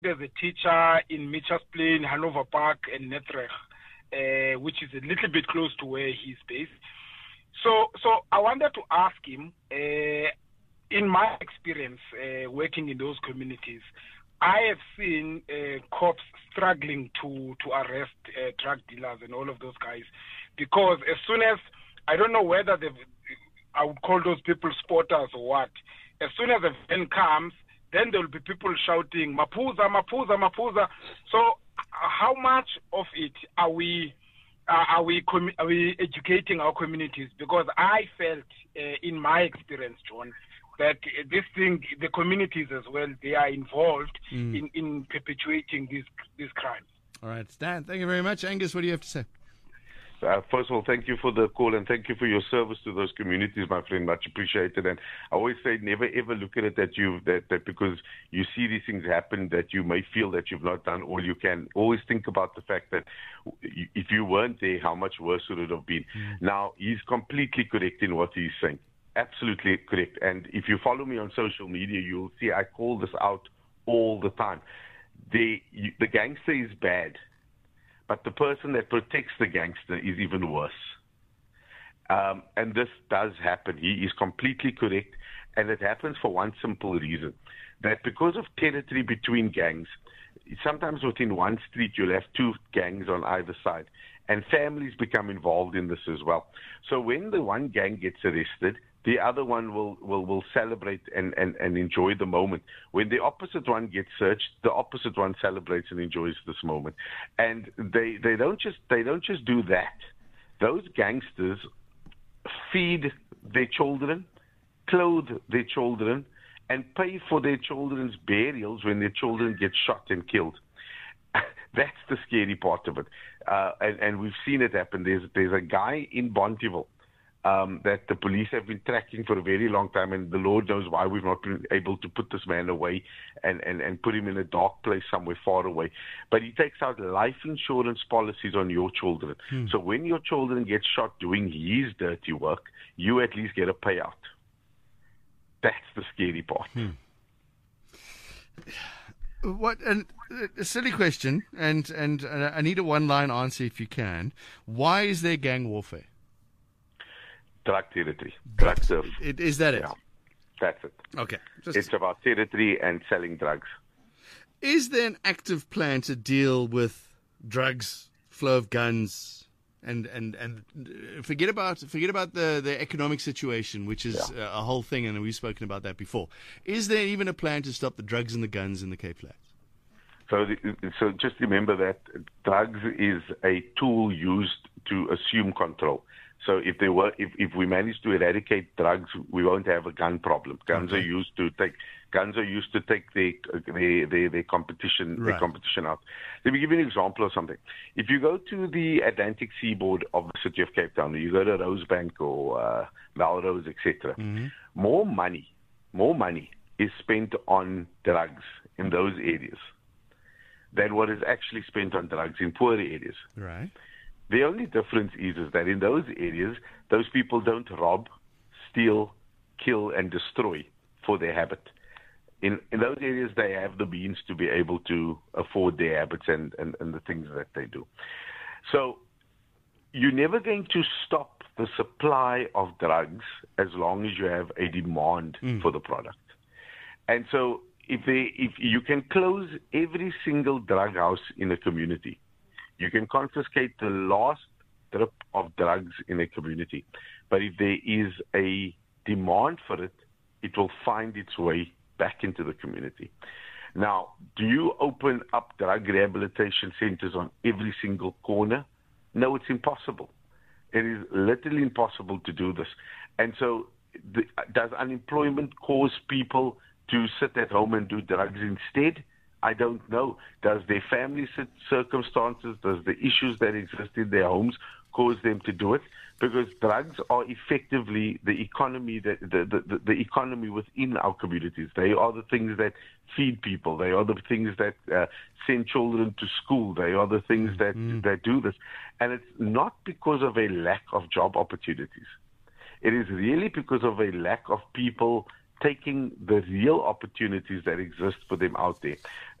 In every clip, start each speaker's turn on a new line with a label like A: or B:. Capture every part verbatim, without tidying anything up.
A: as a teacher in Mitchell's Plain, Hanover Park, and Netrecht, uh, which is a little bit close to where he's based. So, so I wanted to ask him, uh, in my experience uh, working in those communities, I have seen uh, cops struggling to, to arrest uh, drug dealers and all of those guys, because as soon as, I don't know whether they, I would call those people spotters or what, as soon as a van comes, then there will be people shouting, Mapuza, Mapuza, Mapuza. So uh, how much of it are we uh, are we com- are we educating our communities? Because I felt uh, in my experience, John, that uh, this thing, the communities as well, they are involved mm. in, in perpetuating these these crimes.
B: All right, Stan, thank you very much. Angus, what do you have to say?
C: Uh, first of all, thank you for the call and thank you for your service to those communities, my friend. Much appreciated. And I always say, never ever look at it that you that, that because you see these things happen that you may feel that you've not done all you can. Always think about the fact that if you weren't there, how much worse would it have been? Mm. Now, he's completely correct in what he's saying. Absolutely correct. And if you follow me on social media, you'll see I call this out all the time. The the gangster is bad. But the person that protects the gangster is even worse. Um, and this does happen. He is completely correct. And it happens for one simple reason. That because of territory between gangs, sometimes within one street you'll have two gangs on either side. And families become involved in this as well. So when the one gang gets arrested, the other one will, will, will celebrate and, and, and enjoy the moment. When the opposite one gets searched, the opposite one celebrates and enjoys this moment. And they, they don't just they don't just do that. Those gangsters feed their children, clothe their children, and pay for their children's burials when their children get shot and killed. That's the scary part of it. Uh, and, and we've seen it happen. There's there's a guy in Bonteheuwel Um, that the police have been tracking for a very long time, and the Lord knows why we've not been able to put this man away and, and, and put him in a dark place somewhere far away. But he takes out life insurance policies on your children. Hmm. So when your children get shot doing his dirty work, you at least get a payout. That's the scary part.
B: Hmm. What and a silly question, and, and uh, I need a one-line answer if you can. Why is there gang warfare?
C: Drug territory. Drug surf.
B: It, is that it?
C: Yeah, that's it.
B: Okay.
C: Just it's about territory and selling drugs.
B: Is there an active plan to deal with drugs, flow of guns, and, and, and forget about forget about the, the economic situation, which is yeah. a whole thing, and we've spoken about that before. Is there even a plan to stop the drugs and the guns in the Cape Flats?
C: So, the, so just remember that drugs is a tool used to assume control. So if they were, if, if we manage to eradicate drugs, we won't have a gun problem. Guns okay. are used to take guns are used to take their their their, their competition right. their competition out. Let me give you an example of something. If you go to the Atlantic seaboard of the city of Cape Town, you go to Rosebank or uh, Melrose, et cetera. Mm-hmm. More money, more money is spent on drugs in those areas than what is actually spent on drugs in poorer areas.
B: Right.
C: The only difference is, is that in those areas, those people don't rob, steal, kill, and destroy for their habit. In in those areas, they have the means to be able to afford their habits and, and, and the things that they do. So you're never going to stop the supply of drugs as long as you have a demand mm. for the product. And so if they if you can close every single drug house in a community, you can confiscate the last drip of drugs in a community. But if there is a demand for it, it will find its way back into the community. Now, do you open up drug rehabilitation centers on every single corner? No, it's impossible. It is literally impossible to do this. And so the, does unemployment cause people to sit at home and do drugs instead? I don't know. Does their family circumstances, does the issues that exist in their homes cause them to do it? Because drugs are effectively the economy that the, the, the economy within our communities. They are the things that feed people. They are the things that uh, send children to school. They are the things that mm. that do this. And it's not because of a lack of job opportunities. It is really because of a lack of people taking the real opportunities that exist for them out there.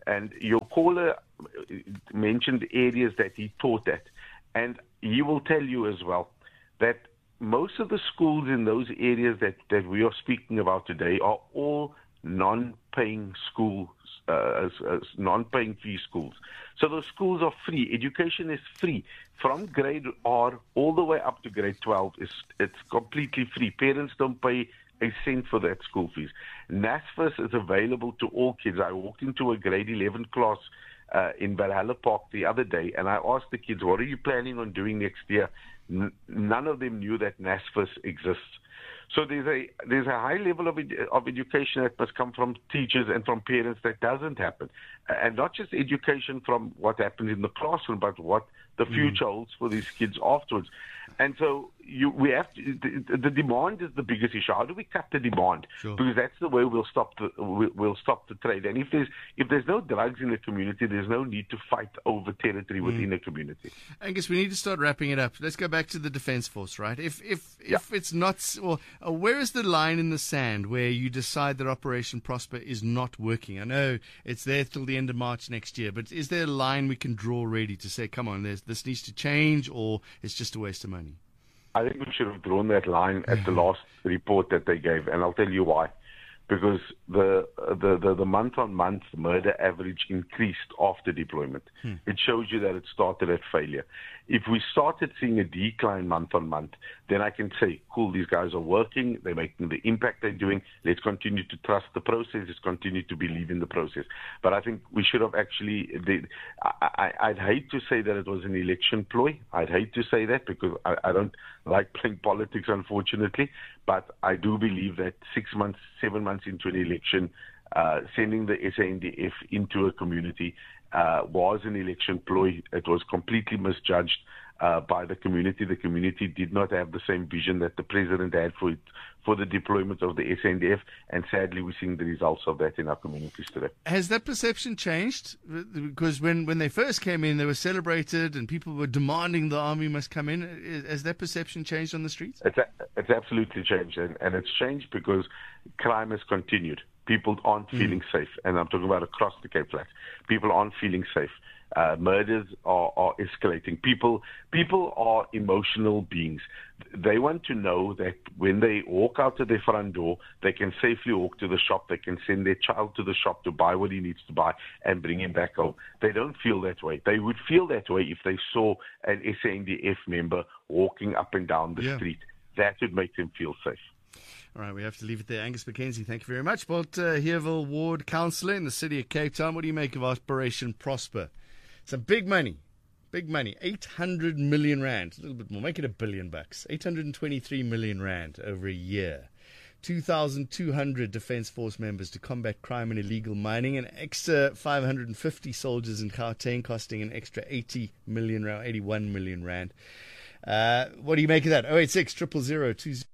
C: And your caller mentioned areas that he taught at. And he will tell you as well that most of the schools in those areas that, that we are speaking about today are all non-paying schools, uh, as, as non-paying fee schools. So those schools are free. Education is free. From grade R all the way up to grade twelve, it's, it's completely free. Parents don't pay a cent for that school fees. NSFAS is available to all kids. I walked into a grade eleven class uh, in Valhalla Park the other day, and I asked the kids, what are you planning on doing next year? N- none of them knew that NSFAS exists. So there's a there's a high level of ed- of education that must come from teachers and from parents that doesn't happen, and not just education from what happens in the classroom, but what the future mm. holds for these kids afterwards. And so you, we have to, the, the demand is the biggest issue. How do we cut the demand?
B: Sure.
C: Because that's the way we'll stop the we'll, we'll stop the trade. And if there's if there's no drugs in the community, there's no need to fight over territory mm. within a community.
B: Angus, we need to start wrapping it up. Let's go back to the Defence Force, right? If if
C: yeah.
B: if it's not, or uh, where is the line in the sand where you decide that Operation Prosper is not working? I know it's there till the end of March next year, but is there a line we can draw ready to say, come on, there's, this needs to change, or it's just a waste of money?
C: I think we should have drawn that line at the last report that they gave, and I'll tell you why. Because the the, the, the month-on-month murder average increased after deployment. Hmm. It shows you that it started at failure. If we started seeing a decline month-on-month, then I can say, cool, these guys are working, they're making the impact they're doing, let's continue to trust the process, let's continue to believe in the process. But I think we should have actually, they, I, I, I'd hate to say that it was an election ploy. I'd hate to say that because I, I don't like playing politics, unfortunately, but I do believe that six months, seven months into an election, uh, sending the S A N D F into a community uh, was an election ploy. It was completely misjudged uh, by the community. The community did not have the same vision that the president had for it, for the deployment of the S A N D F, and sadly we're seeing the results of that in our communities today.
B: Has that perception changed? Because when, when they first came in, they were celebrated and people were demanding the army must come in. Has that perception changed on the streets?
C: It's, a, it's absolutely changed, and, and it's changed because crime has continued. People aren't mm. feeling safe, and I'm talking about across the Cape Flats. People aren't feeling safe. Uh, murders are, are escalating. People, people are emotional beings. They want to know that when they walk out of their front door, they can safely walk to the shop. They can send their child to the shop to buy what he needs to buy and bring him back home. They don't feel that way. They would feel that way if they saw an S A N D F member walking up and down the yeah. street. That would make them feel safe.
B: All right, we have to leave it there. Angus McKenzie, thank you very much. Bolt uh, Heerville Ward Councillor in the city of Cape Town. What do you make of Operation Prosper? Some big money, big money, eight hundred million rand, a little bit more, make it a billion bucks, eight hundred twenty-three million rand over a year. two thousand two hundred Defence Force members to combat crime and illegal mining, an extra five hundred fifty soldiers in Gauteng costing an extra eighty million rand, eighty-one million rand. Uh, what do you make of that? oh eight six, zero zero zero, two zero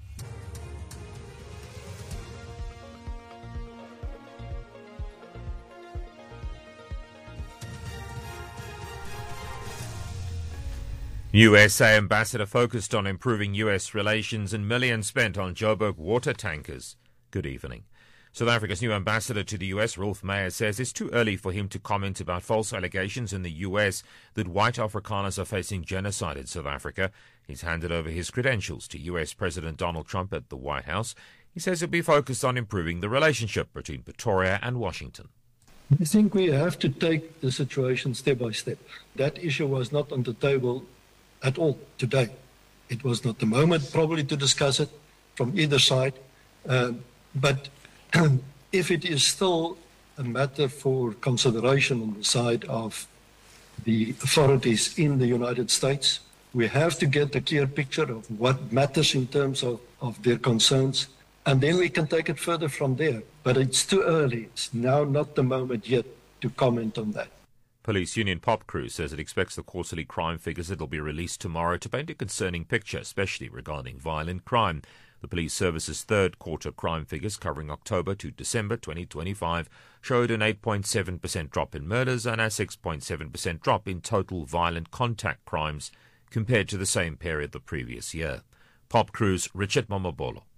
D: U S A ambassador focused on improving U S relations and millions spent on Joburg water tankers. Good evening. South Africa's new ambassador to the U S, Rolf Meyer, says it's too early for him to comment about false allegations in the U S that white Afrikaners are facing genocide in South Africa. He's handed over his credentials to U S President Donald Trump at the White House. He says he'll be focused on improving the relationship between Pretoria and Washington.
E: I think we have to take the situation step by step. That issue was not on the table at all today. It was not the moment probably to discuss it from either side, uh, but if it is still a matter for consideration on the side of the authorities in the United States, we have to get a clear picture of what matters in terms of, of their concerns, and then we can take it further from there. But it's too early. It's now not the moment yet to comment on that.
D: Police union PopCrew says it expects the quarterly crime figures that will be released tomorrow to paint a concerning picture, especially regarding violent crime. The police service's third quarter crime figures covering October to December twenty twenty-five showed an eight point seven percent drop in murders and a six point seven percent drop in total violent contact crimes compared to the same period the previous year. PopCrew's Richard Mamabolo.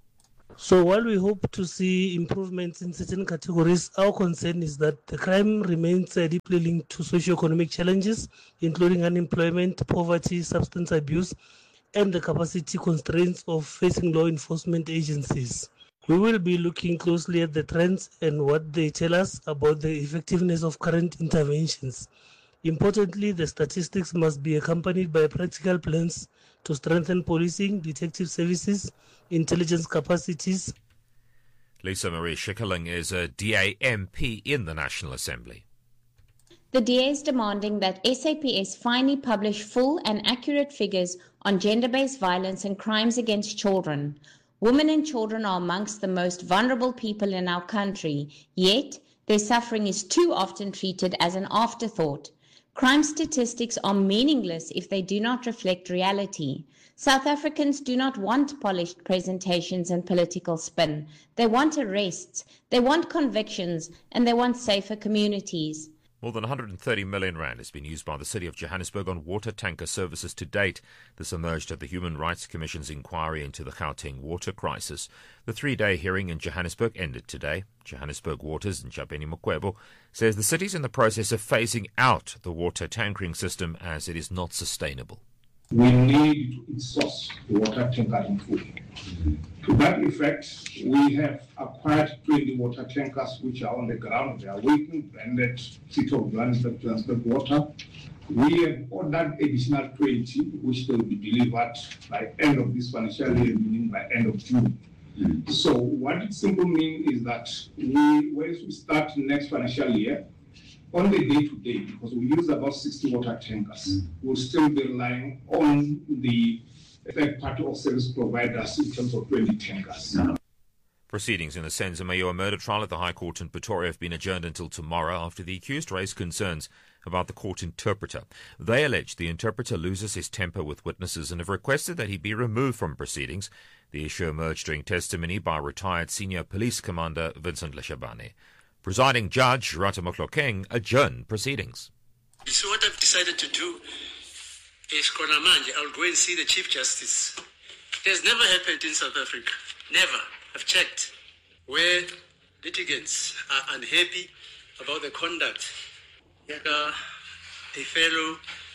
F: So while we hope to see improvements in certain categories, our concern is that the crime remains uh, deeply linked to socio-economic challenges, including unemployment, poverty, substance abuse, and the capacity constraints of facing law enforcement agencies. We will be looking closely at the trends and what they tell us about the effectiveness of current interventions. Importantly, the statistics must be accompanied by practical plans to strengthen policing, detective services, intelligence capacities.
D: Lisa Marie Schikkerling is a D A M P in the National Assembly.
G: The D A is demanding that S A P S finally publish full and accurate figures on gender-based violence and crimes against children. Women and children are amongst the most vulnerable people in our country, yet their suffering is too often treated as an afterthought. Crime statistics are meaningless if they do not reflect reality. South Africans do not want polished presentations and political spin. They want arrests, they want convictions, and they want safer communities.
D: More than one hundred thirty million rand has been used by the City of Johannesburg on water tanker services to date. This emerged at the Human Rights Commission's inquiry into the Gauteng water crisis. The three-day hearing in Johannesburg ended today. Johannesburg Waters and Jabeni Mokwebo says the city is in the process of phasing out the water tankering system as it is not sustainable.
H: We need to insource the water tankering full. To that effect, we have acquired twenty water tankers which are on the ground. They are waiting, branded City of Johannesburg, Johannesburg Water. We have ordered additional twenty, which will be delivered by end of this financial year, meaning by end of June. Mm-hmm. So what it simply means is that we, once we start next financial year, on the day-to-day, because we use about sixty water tankers, we'll still be relying on the third-party or service providers in terms of twenty tankers.
D: Proceedings in the Senzo Mayowa murder trial at the High Court in Pretoria have been adjourned until tomorrow after the accused raised concerns about the court interpreter. They allege the interpreter loses his temper with witnesses and have requested that he be removed from proceedings. The issue emerged during testimony by retired Senior Police Commander Vincent Leshabane. Presiding Judge Rata Mohlokeng adjourned proceedings.
I: So what I've decided to do is, Konamanje, I'll go and see the Chief Justice. It has never happened in South Africa. Never. I've checked. Where litigants are unhappy about the conduct of a fellow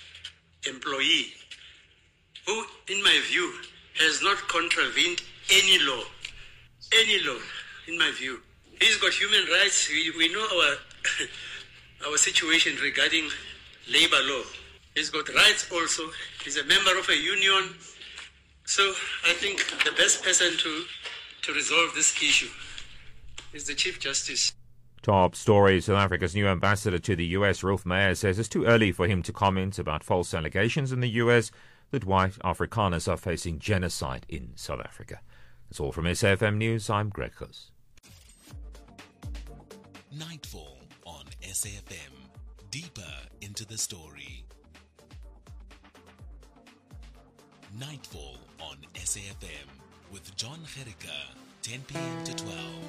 I: employee who, in my view, has not contravened any law. Any law, in my view. He's got human rights. We, we know our our situation regarding labor law. He's got rights also. He's a member of a union. So I think the best person to, to resolve this issue is the Chief Justice.
D: Top story. South Africa's new ambassador to the U S, Rolf Meyer, says it's too early for him to comment about false allegations in the U S that white Afrikaners are facing genocide in South Africa. That's all from S A F M News. I'm Greg Hus.
J: Nightfall on S A F M. Deeper into the story. Nightfall on S A F M with John Gericke, ten p.m. to twelve.